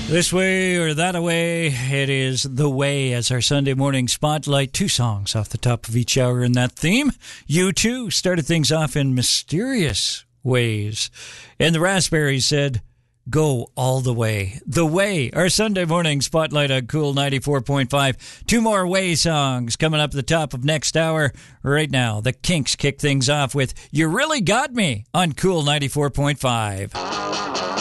This way or that away, it is The Way as our Sunday morning spotlight. 2 songs off the top of each hour in that theme. U2 started things off in mysterious ways. And the Raspberries said, go all the way. The Way, our Sunday morning spotlight on Cool 94.5. 2 more Way songs coming up at the top of next hour. Right now, the Kinks kick things off with You Really Got Me on Cool 94.5.